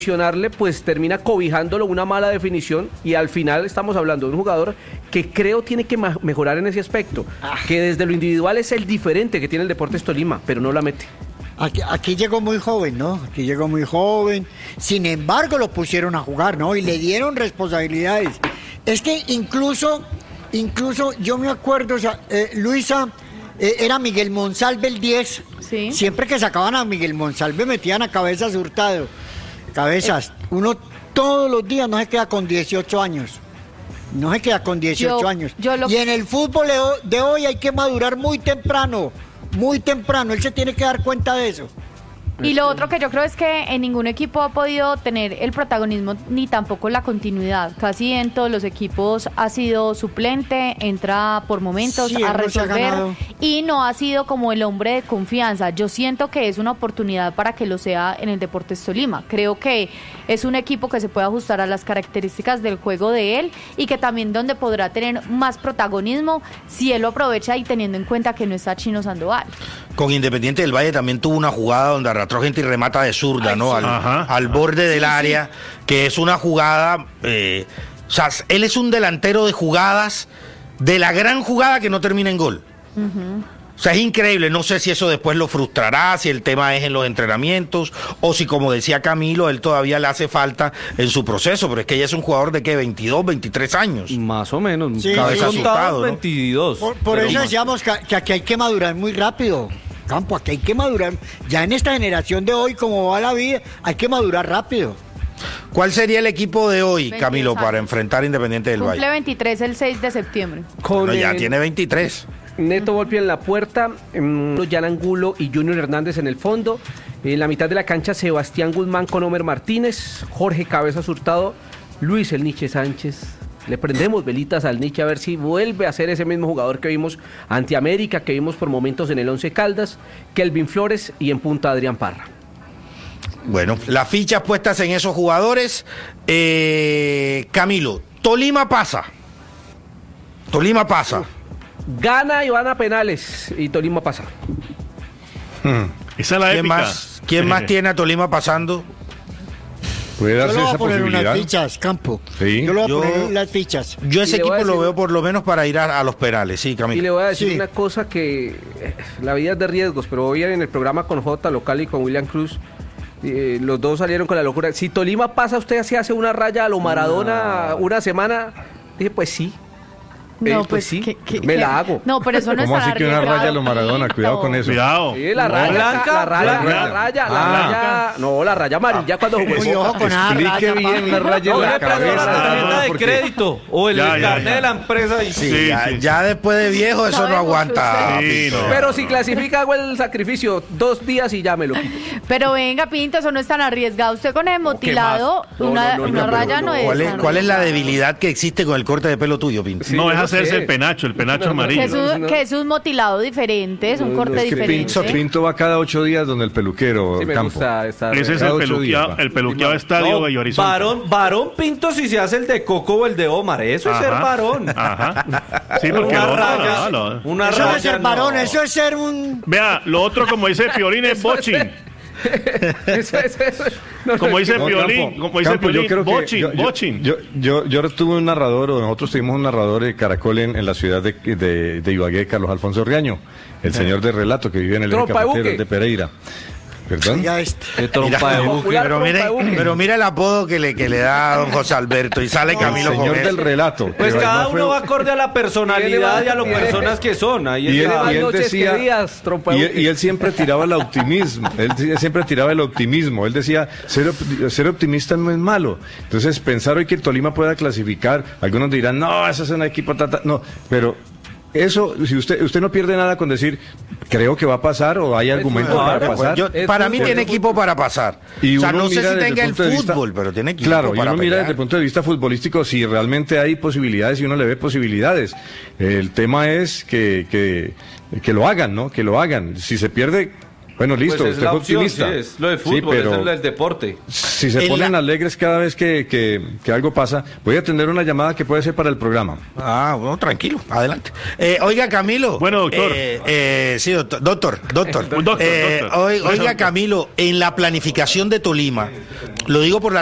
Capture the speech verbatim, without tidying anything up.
pues termina cobijándolo una mala definición y al final estamos hablando de un jugador que creo tiene que ma- mejorar en ese aspecto, ah. que desde lo individual es el diferente que tiene el Deportes Tolima, pero no la mete. Aquí, aquí llegó muy joven, ¿no? Aquí llegó muy joven, sin embargo lo pusieron a jugar, ¿no? Y le dieron responsabilidades. Es que incluso, incluso yo me acuerdo, o sea, eh, Luisa, eh, era Miguel Monsalve el diez, sí. Siempre que sacaban a Miguel Monsalve metían a Cabezas Hurtado. Cabezas, uno todos los días no se queda con dieciocho años. No se queda con dieciocho yo, años. Yo lo... Y en el fútbol de hoy hay que madurar muy temprano. Muy temprano. Él se tiene que dar cuenta de eso. Y lo otro que yo creo es que en ningún equipo ha podido tener el protagonismo ni tampoco la continuidad. Casi en todos los equipos ha sido suplente, entra por momentos sí, a resolver y no ha sido como el hombre de confianza. Yo siento que es una oportunidad para que lo sea en el Deportes Tolima. Creo que es un equipo que se puede ajustar a las características del juego de él y que también donde podrá tener más protagonismo si él lo aprovecha y teniendo en cuenta que no está Chino Sandoval. Con Independiente del Valle también tuvo una jugada donde arrastró gente y remata de zurda, Ay, ¿no? Sí. Al, al borde del sí, área, sí. que es una jugada, eh, o sea, él es un delantero de jugadas, de la gran jugada que no termina en gol. Uh-huh. O sea, es increíble, no sé si eso después lo frustrará, si el tema es en los entrenamientos, o si, como decía Camilo, él todavía le hace falta en su proceso, pero es que ella es un jugador de, ¿qué? veintidós, veintitrés años. Más o menos. Sí, cabeza sí, asustado, ¿no? veintidós. Por, por eso más. decíamos que, que aquí hay que madurar muy rápido. Campo, aquí hay que madurar. Ya en esta generación de hoy, como va la vida, hay que madurar rápido. ¿Cuál sería el equipo de hoy, Camilo, para enfrentar a Independiente del Valle? Cumple veintitrés el seis de septiembre. Con no, ya el... tiene veintitrés. Neto Volpi en la puerta, Jan Angulo y Junior Hernández en el fondo. En la mitad de la cancha, Sebastián Guzmán con Homer Martínez, Jorge Cabezas Hurtado, Luis El Niche Sánchez. Le prendemos velitas al Niche a ver si vuelve a ser ese mismo jugador que vimos ante América, que vimos por momentos en el Once Caldas, Kelvin Flores y en punta Adrián Parra. Bueno, las fichas puestas en esos jugadores. Eh, Camilo, Tolima pasa. Tolima pasa. Gana y van a penales y Tolima pasa. Hmm. Esa es la ¿Quién épica. Más, ¿Quién más tiene a Tolima pasando? Puede darse esa posibilidad. Unas fichas, Campo. Sí. Yo le voy a yo, poner las fichas. Yo ese equipo decir, lo veo por lo menos para ir a, a los penales, sí, Camilo. Y le voy a decir sí. una cosa que eh, la vida es de riesgos, pero hoy en el programa con J Local y con William Cruz, eh, los dos salieron con la locura. Si Tolima pasa, usted se hace una raya a lo Maradona no. una semana. Dije, pues sí. No, eh, pues, pues sí, ¿qué, qué, me qué? la hago. No, pero eso no es ¿Cómo así que una raya a lo Maradona? Cuidado con eso. Cuidado. Sí, la raya, blanca, la raya, blanca. la raya, la Ah. raya, no, la raya amarilla cuando jugó. Uy, ojo con esa Explique raya, bien papi. la raya en No la le prestó cabeza. la tarjeta de porque- crédito o el Ya, ya, carnet ya. de la empresa. Y... Sí, Sí, ya, sí. ya después de viejo eso no Sabemos aguanta. Sí, Pinto. no. Pero si clasifica, hago el sacrificio dos días y ya me lo quito. Pero venga, Pinto, eso no es tan arriesgado. Usted con el motilado, No, una, no, no, una no, raya pero no, no. es. ¿Cuál es, tan ¿Cuál es la arriesgado. debilidad que existe con el corte de pelo tuyo, Pinto? Sí, no, yo es no hacerse sé. el penacho, el penacho No, no, amarillo. Que es, un, No. que es un motilado diferente, es un No, corte no, es que diferente. Pinto, Pinto va cada ocho días donde el peluquero, Sí, me Campo. gusta esta Ese es regla. el Cada ocho peluqueado, días, va. el peluqueado estadio No, y Horizonte. varón, varón Pinto si se hace el de Coco o el de Omar. Eso es Ajá, ser varón. Ajá. Sí, porque Una lo otro, raya, no, no. una Eso no raya es ser varón, no. eso es ser un... Vea, lo otro, como dice Piolín, es bochin. Eso es- eso es- no, Como no, dice no, Piolín, Campo, como dice Campo, yo Piolín, creo que bochin, yo, yo- bochin. Yo, yo, yo tuve un narrador, o nosotros tuvimos un narrador de Caracol en, en la ciudad de, de, de Ibagué, Carlos Alfonso Riaño, el señor de relato que vive en el eje Trompa de cafetero buque. de Pereira. ¿Perdón? Ya este. Qué trompa de Mira, buque. Popular pero, trompa mire, de buque. pero mira el apodo que le, que le da a don José Alberto y sale Camilo el con señor él. del relato. Pues que cada además uno fue- va acorde a la personalidad y a las Tiene- personas que son. Ahí Y él, está. más y él noches decía, que días, trompa de y, buque. él, y él siempre tiraba el optimismo, él t- siempre tiraba el optimismo, él decía, ser, op- ser optimista no es malo, entonces pensar hoy que el Tolima pueda clasificar, algunos dirán, no, ese es un equipo, tata, no, pero eso, si usted usted no pierde nada con decir, creo que va a pasar o hay argumentos fútbol, para pues, pasar. Yo- Es para mí fútbol, tiene es equipo para pasar. Y o sea, uno no sé mira si desde tenga el punto de vista- fútbol, pero tiene equipo Claro, y para uno mira pelear. desde el punto de vista futbolístico si realmente hay posibilidades y uno le ve posibilidades. El tema es que, que, que lo hagan, ¿no? Que lo hagan. Si se pierde, bueno, listo, Pues es usted la es opción, optimista. sí, es lo del Sí, fútbol, pero es lo del deporte. si se En ponen la- alegres cada vez que, que, que algo pasa, voy a atender una llamada que puede ser para el programa. Ah, bueno, tranquilo, adelante. Eh, oiga, Camilo. Bueno, doctor. Eh, eh, sí, doctor, doctor, doctor. Doctor, Eh, doctor. oi- Bueno, oiga, doctor. Camilo, en la planificación de Tolima, Lo digo por la